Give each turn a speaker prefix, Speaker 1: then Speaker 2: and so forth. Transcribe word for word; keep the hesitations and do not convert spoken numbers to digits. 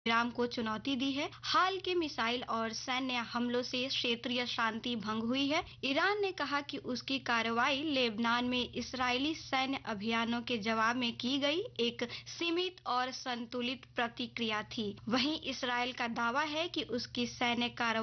Speaker 1: विराम को चुनौती दी है। हाल के मिसाइल और सैन्य हमलों से क्षेत्रीय शांति भंग हुई है। ईरान ने कहा कि उसकी कार्रवाई लेबनान में इस्राएली सैन्य अभियानों के जवाब में की गई एक सीमित और संतुलित प्रतिक्रिया थी। वहीं इसराइल का दावा है कि उसकी सैन्य कार्रवाई